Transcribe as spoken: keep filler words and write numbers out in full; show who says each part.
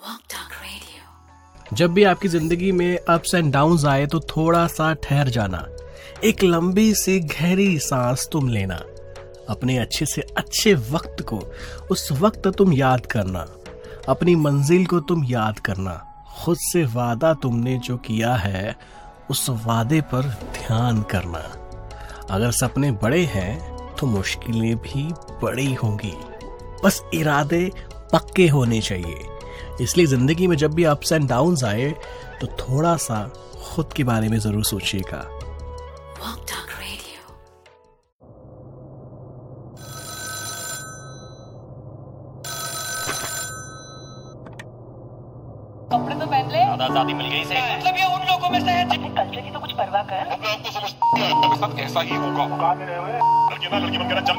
Speaker 1: जब भी आपकी जिंदगी में अप्स एंड डाउन्स आए तो थोड़ा सा ठहर जाना, एक लंबी सी गहरी सांस तुम लेना, अपने अच्छे से अच्छे वक्त को उस वक्त तुम याद करना, अपनी मंजिल को तुम याद करना, खुद से वादा तुमने जो किया है उस वादे पर ध्यान करना। अगर सपने बड़े हैं तो मुश्किलें भी बड़ी होंगी, बस इरादे पक्के होने चाहिए। इसलिए जिंदगी में जब भी अप्स एंड डाउन्स आए तो थोड़ा सा खुद के बारे में जरूर सोचिएगा।
Speaker 2: कपड़े तो पहन ले।
Speaker 3: आजादी मिल गई से
Speaker 2: मतलब ये उन लोगों में से है जिन्हें कल्चर की तो कुछ परवाह कर।
Speaker 3: मेरे साथ ऐसा ही होगा। लड़की ना लड़की बनकर